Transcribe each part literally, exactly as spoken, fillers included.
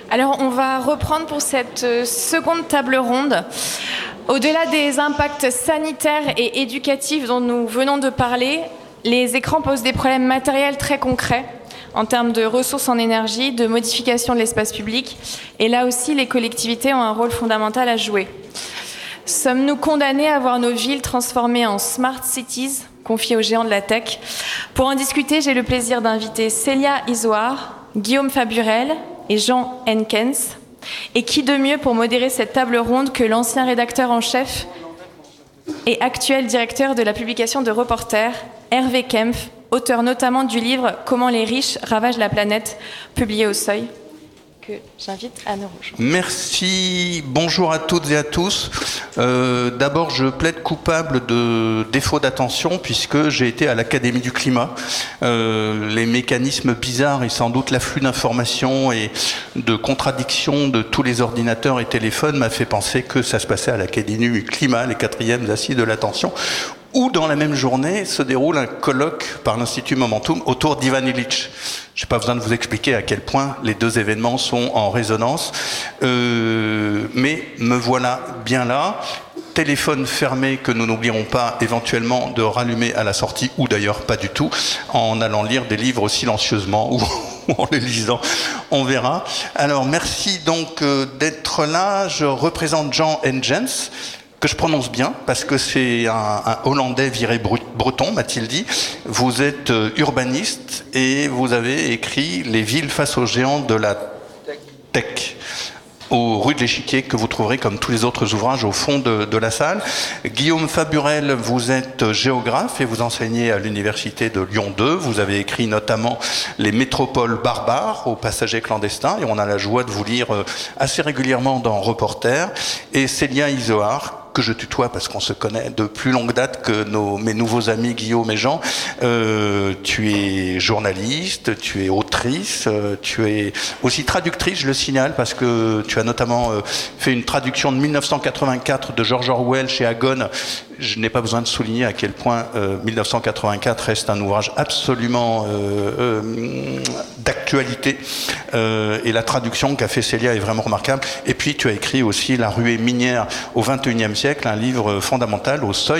Alors, on va reprendre pour cette seconde table ronde. Au-delà des impacts sanitaires et éducatifs dont nous venons de parler, les écrans posent des problèmes matériels très concrets en termes de ressources en énergie, de modification de l'espace public. Et là aussi, les collectivités ont un rôle fondamental à jouer. Sommes-nous condamnés à voir nos villes transformées en smart cities, confiées aux géants de la tech? Pour en discuter, j'ai le plaisir d'inviter Célia Izoard, Guillaume Faburel et Jean Henkens. Et qui de mieux pour modérer cette table ronde que l'ancien rédacteur en chef et actuel directeur de la publication de Reporter, Hervé Kempf, auteur notamment du livre « Comment les riches ravagent la planète », publié au Seuil, que j'invite à nous rejoindre. Merci, bonjour à toutes et à tous. Euh, d'abord, je plaide coupable de défaut d'attention puisque j'ai été à l'Académie du climat. Euh, les mécanismes bizarres et sans doute l'afflux d'informations et de contradictions de tous les ordinateurs et téléphones m'a fait penser que ça se passait à l'Académie du climat, les quatrièmes assises de l'attention, où dans la même journée se déroule un colloque par l'Institut Momentum autour d'Ivan Illich. Je n'ai pas besoin de vous expliquer à quel point les deux événements sont en résonance, euh, mais me voilà bien là. Téléphone fermé que nous n'oublierons pas éventuellement de rallumer à la sortie, ou d'ailleurs pas du tout, en allant lire des livres silencieusement ou en les lisant, on verra. Alors merci donc euh, d'être là. Je représente Jean Henkens, que je prononce bien, parce que c'est un, un Hollandais viré breton, m'a-t-il dit. Vous êtes urbaniste et vous avez écrit « Les villes face aux géants de la tech » aux rues de l'Échiquier, que vous trouverez comme tous les autres ouvrages au fond de, de la salle. Guillaume Faburel, vous êtes géographe et vous enseignez à l'université de Lyon deux. Vous avez écrit notamment « Les métropoles barbares aux passagers clandestins » et on a la joie de vous lire assez régulièrement dans Reporter. Et Célia Izoard, que je tutoie parce qu'on se connaît de plus longue date que nos, mes nouveaux amis Guillaume et Jean. Euh, tu es journaliste, tu es autrice, euh, tu es aussi traductrice, je le signale, parce que tu as notamment euh, fait une traduction de mille neuf cent quatre-vingt-quatre de George Orwell chez Agone. Je n'ai pas besoin de souligner à quel point euh, mille neuf cent quatre-vingt-quatre reste un ouvrage absolument euh, euh, d'actualité. Euh, et la traduction qu'a fait Célia est vraiment remarquable. Et puis tu as écrit aussi La ruée minière au vingt et unième siècle, un livre fondamental au Seuil,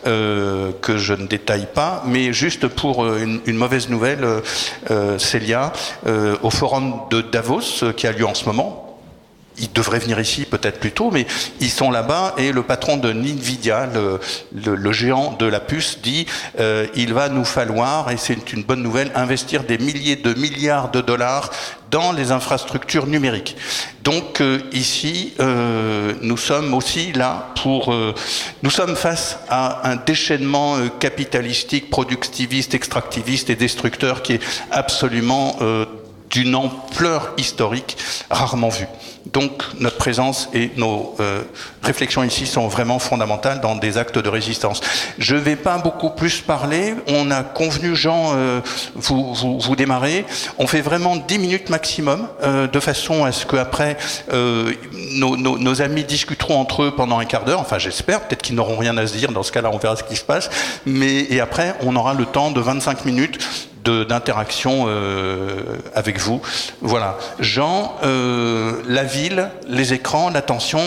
euh, que je ne détaille pas, mais juste pour une, une mauvaise nouvelle, euh, Célia, euh, au forum de Davos, qui a lieu en ce moment. Ils devraient venir ici peut-être plus tôt, mais ils sont là-bas et le patron de Nvidia, le, le, le géant de la puce, dit euh, il va nous falloir, et c'est une bonne nouvelle, investir des milliers de milliards de dollars dans les infrastructures numériques. Donc euh, ici, euh, nous sommes aussi là pour... Euh, nous sommes face à un déchaînement euh, capitalistique, productiviste, extractiviste et destructeur qui est absolument euh, d'une ampleur historique rarement vue. Donc notre présence et nos euh, réflexions ici sont vraiment fondamentales dans des actes de résistance. Je ne vais pas beaucoup plus parler. On a convenu, Jean, euh, vous, vous, vous démarrez. On fait vraiment dix minutes maximum, euh, de façon à ce qu'après, euh, nos, nos, nos amis discuteront entre eux pendant un quart d'heure. Enfin, j'espère. Peut-être qu'ils n'auront rien à se dire. Dans ce cas-là, on verra ce qui se passe. Mais, et après, on aura le temps de vingt-cinq minutes de, d'interaction euh, avec vous. Voilà. Jean, euh, la ville, les écrans, l'attention,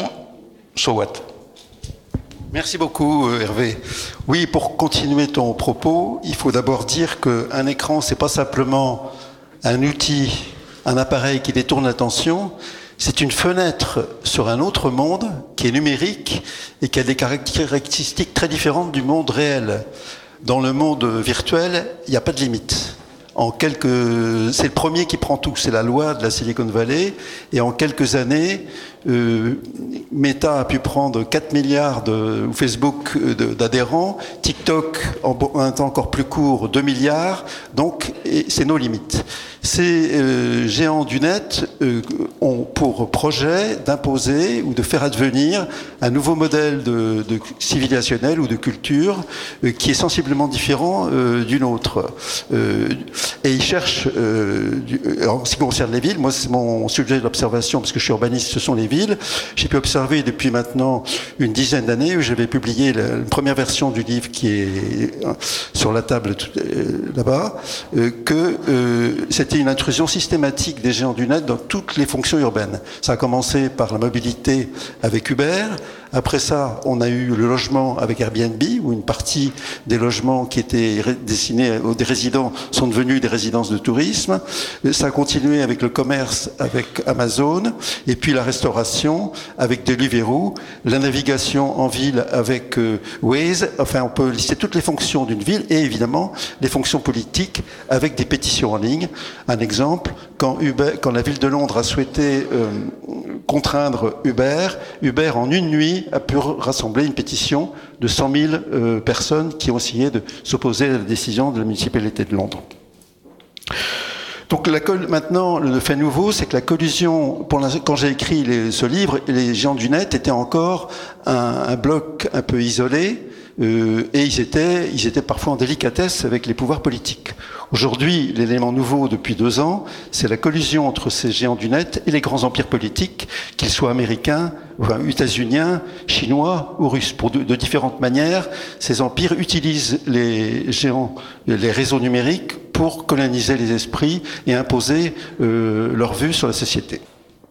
so what? Merci beaucoup, Hervé. Oui, pour continuer ton propos, il faut d'abord dire qu'un écran, c'est pas simplement un outil, un appareil qui détourne l'attention, c'est une fenêtre sur un autre monde qui est numérique et qui a des caractéristiques très différentes du monde réel. Dans le monde virtuel, il n'y a pas de limite. En quelques, c'est le premier qui prend tout, c'est la loi de la Silicon Valley, et en quelques années, euh, Meta a pu prendre quatre milliards de, ou Facebook de, d'adhérents, TikTok en un temps encore plus court deux milliards, donc et c'est nos limites. Ces euh, géants du net euh, ont pour projet d'imposer ou de faire advenir un nouveau modèle de, de civilisationnel ou de culture euh, qui est sensiblement différent euh, d'une autre. Euh, et ils cherchent, euh, du, en ce qui concerne les villes, moi c'est mon sujet d'observation parce que je suis urbaniste, ce sont les villes. J'ai pu observer depuis maintenant une dizaine d'années où j'avais publié la, la première version du livre qui est sur la table euh, là-bas, euh, que euh, cette c'était une intrusion systématique des géants du net dans toutes les fonctions urbaines. Ça a commencé par la mobilité avec Uber. Après ça, on a eu le logement avec Airbnb, où une partie des logements qui étaient destinés aux des résidents sont devenus des résidences de tourisme. Ça a continué avec le commerce avec Amazon, et puis la restauration avec Deliveroo, la navigation en ville avec euh, Waze. Enfin, on peut lister toutes les fonctions d'une ville, et évidemment les fonctions politiques avec des pétitions en ligne. Un exemple, quand, Uber, quand la ville de Londres a souhaité euh, contraindre Uber, Uber en une nuit a pu rassembler une pétition de cent mille euh, personnes qui ont essayé de s'opposer à la décision de la municipalité de Londres. Donc la, maintenant, le fait nouveau, c'est que la collusion, pour quand j'ai écrit les, ce livre, les géants du net étaient encore un, un bloc un peu isolé, euh, et ils étaient, ils étaient parfois en délicatesse avec les pouvoirs politiques. Aujourd'hui, l'élément nouveau depuis deux ans, c'est la collusion entre ces géants du net et les grands empires politiques, qu'ils soient américains, enfin, états-uniens, chinois ou russes. Pour de, de différentes manières, ces empires utilisent les géants, les réseaux numériques pour coloniser les esprits et imposer euh, leur vue sur la société.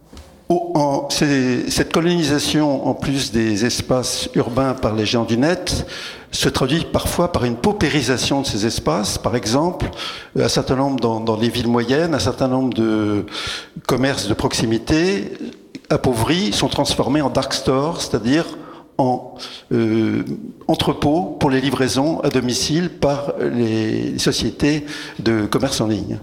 En, cette colonisation, en plus des espaces urbains par les géants du net, se traduit parfois par une paupérisation de ces espaces. Par exemple, un certain nombre dans, dans les villes moyennes, un certain nombre de commerces de proximité appauvris sont transformés en dark stores, c'est-à-dire en euh, entrepôts pour les livraisons à domicile par les sociétés de commerce en ligne.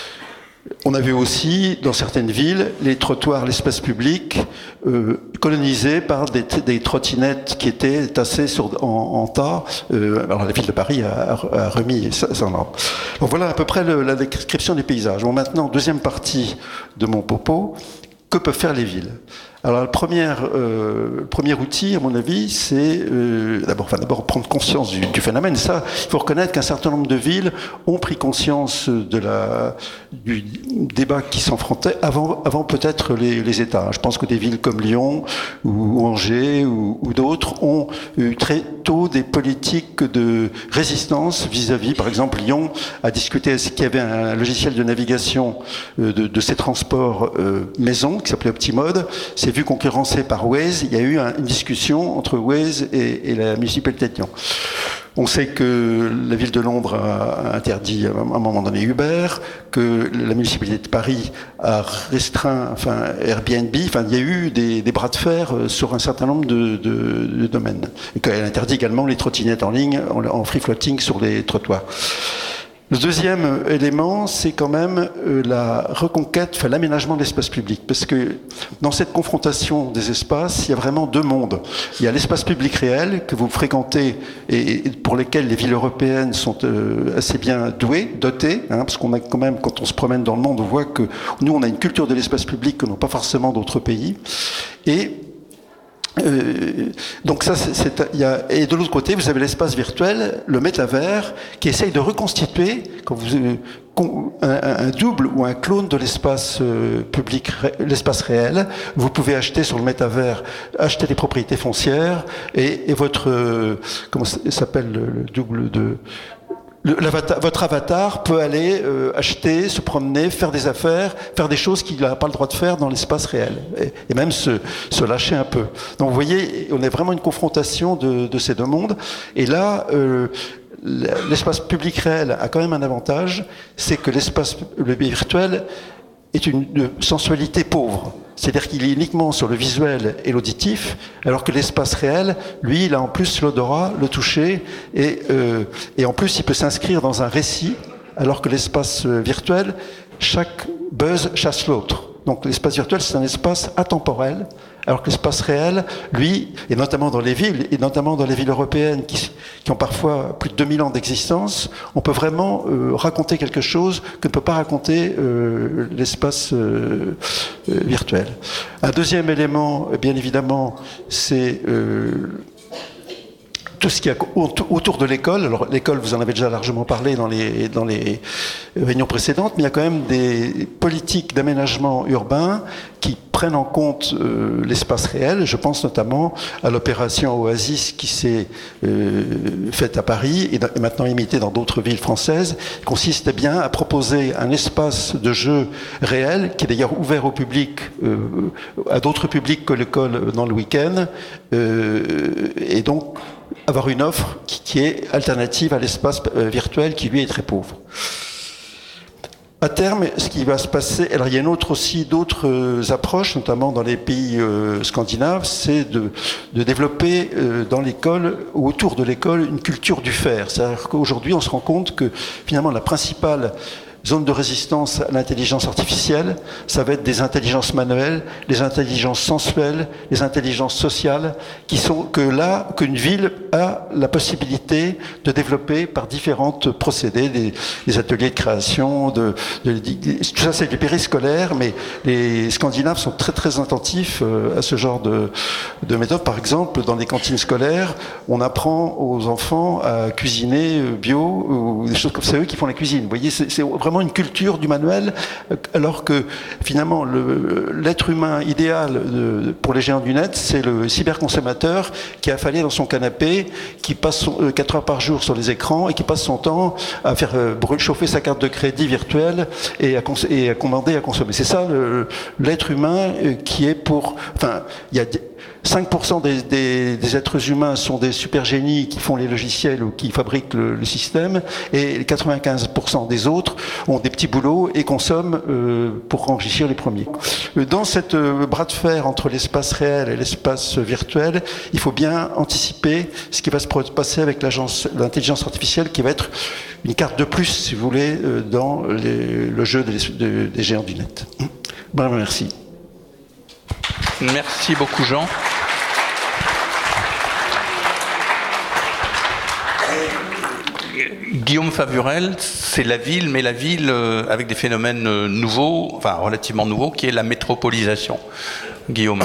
On a vu aussi, dans certaines villes, les trottoirs, l'espace public, euh, colonisés par des, des trottinettes qui étaient tassées sur, en, en tas. Euh, alors la ville de Paris a, a remis ça, ça en ordre. Donc voilà à peu près le, la description des paysages. Bon, maintenant, deuxième partie de mon propos, que peuvent faire les villes ? Alors, le premier, euh, le premier outil, à mon avis, c'est euh, d'abord, enfin, d'abord prendre conscience du, du phénomène. Ça, il faut reconnaître qu'un certain nombre de villes ont pris conscience de la, du débat qui s'enfrontait avant, avant peut-être les, les États. Je pense que des villes comme Lyon ou Angers ou, ou d'autres ont eu très tôt des politiques de résistance vis-à-vis. Par exemple, Lyon a discuté est-ce qu'il y avait un logiciel de navigation de, de ses transports euh, maison qui s'appelait Optimode. C'est vu concurrencé par Waze, il y a eu un, une discussion entre Waze et, et la municipalité de Lyon. On sait que la ville de Londres a interdit à un moment donné Uber, que la municipalité de Paris a restreint enfin, Airbnb. Enfin, il y a eu des, des bras de fer sur un certain nombre de, de, de domaines. Et qu'elle interdit également les trottinettes en ligne, en, en free floating sur les trottoirs. Le deuxième élément, c'est quand même euh, la reconquête, enfin l'aménagement de l'espace public. Parce que dans cette confrontation des espaces, il y a vraiment deux mondes. Il y a l'espace public réel que vous fréquentez et, et pour lesquels les villes européennes sont euh, assez bien douées, dotées, hein, parce qu'on a quand même, quand on se promène dans le monde, on voit que nous, on a une culture de l'espace public que n'ont pas forcément d'autres pays. Et Euh, donc ça, c'est, c'est, y a, et de l'autre côté, vous avez l'espace virtuel, le métavers, qui essaye de reconstituer quand vous, un, un double ou un clone de l'espace euh, public, l'espace réel. Vous pouvez acheter sur le métavers, acheter des propriétés foncières et, et votre, euh, comment ça s'appelle le, le double de Le, votre avatar peut aller euh, acheter, se promener, faire des affaires, faire des choses qu'il n'a pas le droit de faire dans l'espace réel, et, et même se, se lâcher un peu. Donc vous voyez, on a vraiment une confrontation de, de ces deux mondes. Et là, euh, l'espace public réel a quand même un avantage, c'est que l'espace le virtuel est une, une sensualité pauvre. C'est-à-dire qu'il est uniquement sur le visuel et l'auditif, alors que l'espace réel, lui, il a en plus l'odorat, le toucher, et, euh, et en plus, il peut s'inscrire dans un récit, alors que l'espace virtuel, chaque buzz chasse l'autre. Donc l'espace virtuel, c'est un espace atemporel, alors que l'espace réel, lui, et notamment dans les villes, et notamment dans les villes européennes qui, qui ont parfois plus de deux mille ans d'existence, on peut vraiment euh, raconter quelque chose que ne peut pas raconter euh, l'espace euh, euh, virtuel. Un deuxième élément, bien évidemment, c'est euh, tout ce qui est autour de l'école. Alors l'école, vous en avez déjà largement parlé dans les, dans les réunions précédentes, mais il y a quand même des politiques d'aménagement urbain qui prennent en compte euh, l'espace réel. Je pense notamment à l'opération Oasis qui s'est euh, faite à Paris et, et maintenant imitée dans d'autres villes françaises, qui consiste bien à proposer un espace de jeu réel, qui est d'ailleurs ouvert au public, euh, à d'autres publics que l'école dans le week-end, euh, et donc avoir une offre qui, qui est alternative à l'espace euh, virtuel qui lui est très pauvre. À terme, ce qui va se passer, alors il y a une autre aussi d'autres euh, approches, notamment dans les pays euh, scandinaves, c'est de, de développer euh, dans l'école, ou autour de l'école, une culture du faire. C'est-à-dire qu'aujourd'hui, on se rend compte que finalement la principale zone de résistance à l'intelligence artificielle, ça va être des intelligences manuelles, les intelligences sensuelles, les intelligences sociales, qui sont que là, qu'une ville a la possibilité de développer par différentes procédés, des, des ateliers de création, de, de, de, tout ça c'est du périscolaire, mais les Scandinaves sont très très attentifs à ce genre de, de méthode. Par exemple, dans les cantines scolaires, on apprend aux enfants à cuisiner bio, ou des choses comme ça, c'est eux qui font la cuisine. Vous voyez, c'est, c'est vraiment une culture du manuel, alors que finalement le, l'être humain idéal de, pour les géants du net, c'est le cyberconsommateur qui a affalé dans son canapé, qui passe son, euh, quatre heures par jour sur les écrans et qui passe son temps à faire euh, chauffer sa carte de crédit virtuelle et à, cons- et à commander, à consommer. C'est ça le, l'être humain euh, qui est pour... Enfin, il y a cinq pour cent des, des, des êtres humains sont des super génies qui font les logiciels ou qui fabriquent le, le système, et quatre-vingt-quinze pour cent des autres ont des petits boulots et consomment euh, pour enrichir les premiers. Dans cette euh, bras de fer entre l'espace réel et l'espace virtuel, il faut bien anticiper ce qui va se passer avec l'agence, l'intelligence artificielle, qui va être une carte de plus, si vous voulez, euh, dans les, le jeu des, de, des géants du net. Bon, merci. Merci beaucoup, Jean. Guillaume Favurel, c'est la ville, mais la ville euh, avec des phénomènes euh, nouveaux, enfin relativement nouveaux, qui est la métropolisation. Guillaume.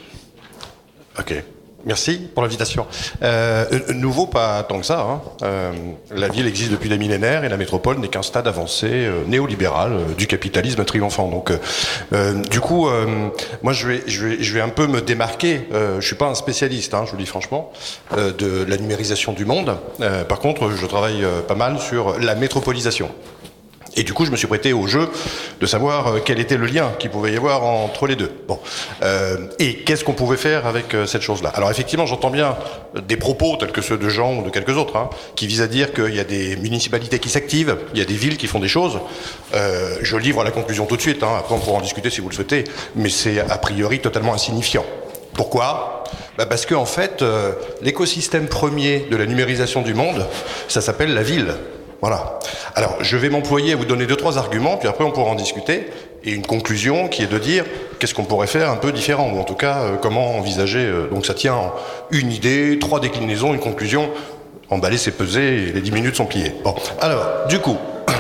Ok. Merci pour l'invitation. Euh, nouveau, pas tant que ça. Hein. Euh, la ville existe depuis des millénaires et la métropole n'est qu'un stade avancé euh, néolibéral euh, du capitalisme triomphant. Donc, euh, du coup, euh, moi, je vais, je vais, je vais un peu me démarquer. Euh, je suis pas un spécialiste, hein, je vous le dis franchement, euh, de la numérisation du monde. Euh, par contre, je travaille euh, pas mal sur la métropolisation. Et du coup, je me suis prêté au jeu de savoir quel était le lien qu'il pouvait y avoir entre les deux. Bon, euh, et qu'est-ce qu'on pouvait faire avec cette chose-là? Alors effectivement, j'entends bien des propos tels que ceux de Jean ou de quelques autres, hein, qui visent à dire qu'il y a des municipalités qui s'activent, il y a des villes qui font des choses. Euh, je livre la conclusion tout de suite, hein, après on pourra en discuter si vous le souhaitez, mais c'est a priori totalement insignifiant. Pourquoi? Bah parce que en fait, euh, l'écosystème premier de la numérisation du monde, ça s'appelle la ville. Voilà. Alors, je vais m'employer à vous donner deux, trois arguments, puis après on pourra en discuter, et une conclusion qui est de dire qu'est-ce qu'on pourrait faire un peu différent, ou en tout cas, euh, comment envisager. Euh, donc ça tient en une idée, trois déclinaisons, une conclusion. Emballer, c'est peser, et les dix minutes sont pliées. Bon, alors, du coup,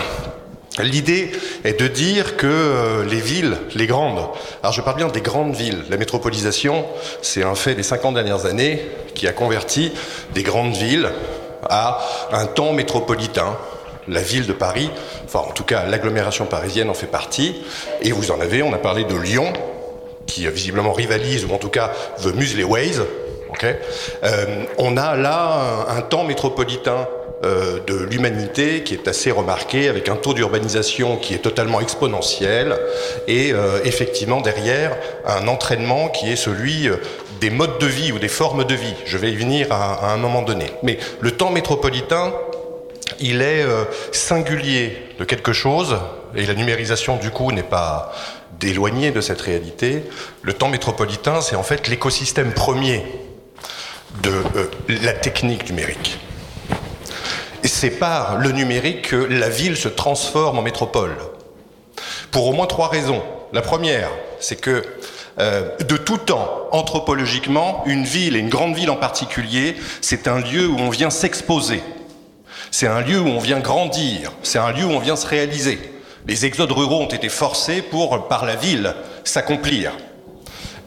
l'idée est de dire que euh, les villes, les grandes, alors je parle bien des grandes villes, la métropolisation, c'est un fait des cinquante dernières années qui a converti des grandes villes à un temps métropolitain. La ville de Paris, enfin en tout cas l'agglomération parisienne en fait partie, et vous en avez, on a parlé de Lyon, qui visiblement rivalise, ou en tout cas veut museler Waze, okay. euh, on a là un, un temps métropolitain euh, de l'humanité qui est assez remarqué, avec un taux d'urbanisation qui est totalement exponentiel, et euh, effectivement derrière un entraînement qui est celui euh, des modes de vie ou des formes de vie. Je vais y venir à, à un moment donné. Mais le temps métropolitain, il est euh, singulier de quelque chose, et la numérisation du coup n'est pas d'éloigner de cette réalité. Le temps métropolitain, c'est en fait l'écosystème premier de euh, la technique numérique. Et c'est par le numérique que la ville se transforme en métropole. Pour au moins trois raisons. La première, c'est que euh, de tout temps, anthropologiquement, une ville, et une grande ville en particulier, c'est un lieu où on vient s'exposer. C'est un lieu où on vient grandir. C'est un lieu où on vient se réaliser. Les exodes ruraux ont été forcés pour, par la ville, s'accomplir.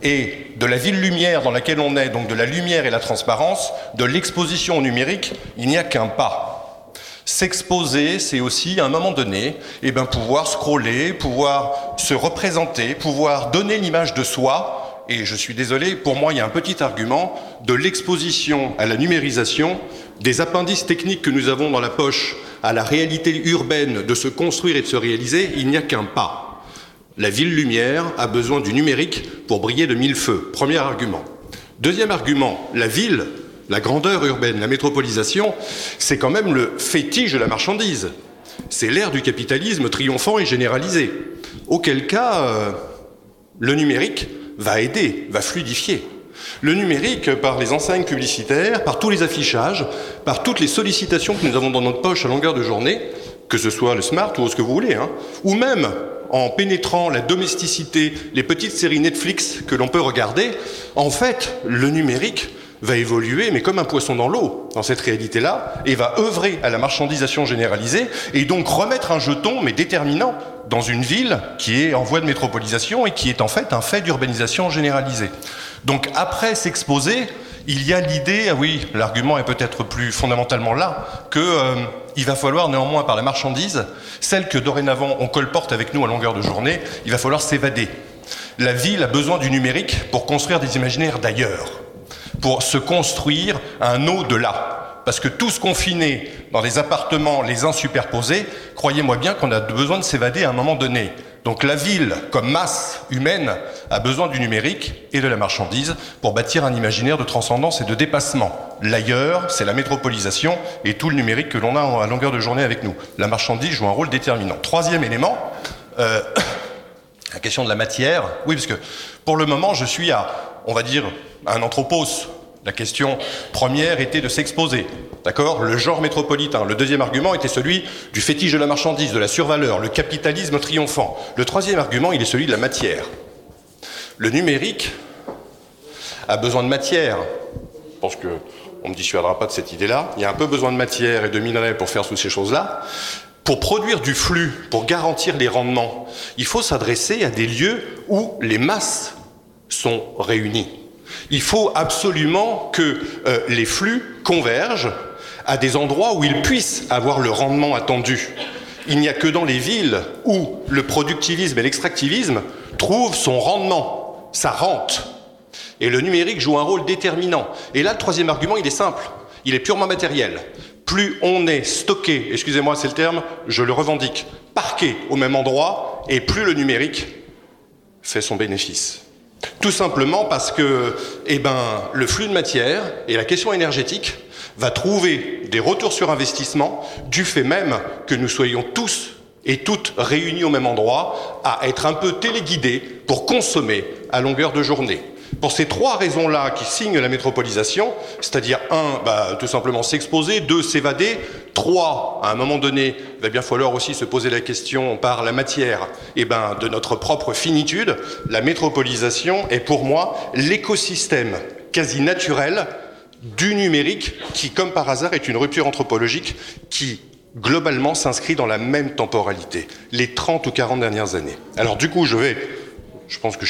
et de la ville-lumière dans laquelle on est, donc de la lumière et la transparence, de l'exposition au numérique, il n'y a qu'un pas. S'exposer, c'est aussi, à un moment donné, eh ben, pouvoir scroller, pouvoir se représenter, pouvoir donner l'image de soi. Et je suis désolé, pour moi, il y a un petit argument de l'exposition à la numérisation, des appendices techniques que nous avons dans la poche à la réalité urbaine de se construire et de se réaliser, il n'y a qu'un pas. La ville-lumière a besoin du numérique pour briller de mille feux. Premier argument. Deuxième argument, la ville, la grandeur urbaine, la métropolisation, c'est quand même le fétiche de la marchandise. C'est l'ère du capitalisme triomphant et généralisé. Auquel cas, euh, le numérique va aider, va fluidifier. Le numérique, par les enseignes publicitaires, par tous les affichages, par toutes les sollicitations que nous avons dans notre poche à longueur de journée, que ce soit le smart ou ce que vous voulez, hein, ou même en pénétrant la domesticité, les petites séries Netflix que l'on peut regarder, en fait, le numérique va évoluer, mais comme un poisson dans l'eau, dans cette réalité-là, et va œuvrer à la marchandisation généralisée, et donc remettre un jeton, mais déterminant, dans une ville qui est en voie de métropolisation et qui est en fait un fait d'urbanisation généralisée. Donc après s'exposer, il y a l'idée, ah oui, l'argument est peut-être plus fondamentalement là, que euh, il va falloir néanmoins par la marchandise, celle que dorénavant on colporte avec nous à longueur de journée, il va falloir s'évader. La ville a besoin du numérique pour construire des imaginaires d'ailleurs, pour se construire un au-delà. Parce que tous confinés dans des appartements les uns superposés, croyez-moi bien qu'on a besoin de s'évader à un moment donné. Donc la ville, comme masse humaine, a besoin du numérique et de la marchandise pour bâtir un imaginaire de transcendance et de dépassement. L'ailleurs, c'est la métropolisation et tout le numérique que l'on a à longueur de journée avec nous. La marchandise joue un rôle déterminant. Troisième élément, euh, la question de la matière. Oui, parce que pour le moment, je suis à, on va dire, un anthropos. La question première était de s'exposer, d'accord ? Le genre métropolitain. Le deuxième argument était celui du fétiche de la marchandise, de la survaleur, le capitalisme triomphant. Le troisième argument, il est celui de la matière. Le numérique a besoin de matière. Je pense qu'on ne me dissuadera pas de cette idée-là. Il y a un peu besoin de matière et de minerais pour faire toutes ces choses-là. Pour produire du flux, pour garantir les rendements, il faut s'adresser à des lieux où les masses sont réunies. Il faut absolument que euh, les flux convergent à des endroits où ils puissent avoir le rendement attendu. Il n'y a que dans les villes où le productivisme et l'extractivisme trouvent son rendement, sa rente. Et le numérique joue un rôle déterminant. Et là, le troisième argument, il est simple. Il est purement matériel. Plus on est stocké, excusez-moi, c'est le terme, je le revendique, parqué au même endroit, et plus le numérique fait son bénéfice. Tout simplement parce que eh ben, le flux de matière et la question énergétique va trouver des retours sur investissement du fait même que nous soyons tous et toutes réunis au même endroit à être un peu téléguidés pour consommer à longueur de journée. Pour ces trois raisons-là qui signent la métropolisation, c'est-à-dire un, bah, tout simplement s'exposer, deux, s'évader, trois, à un moment donné, il va bien falloir aussi se poser la question par la matière eh ben, de notre propre finitude, la métropolisation est pour moi l'écosystème quasi naturel du numérique qui, comme par hasard, est une rupture anthropologique qui, globalement, s'inscrit dans la même temporalité, les trente ou quarante dernières années. Alors du coup, je vais, je pense que je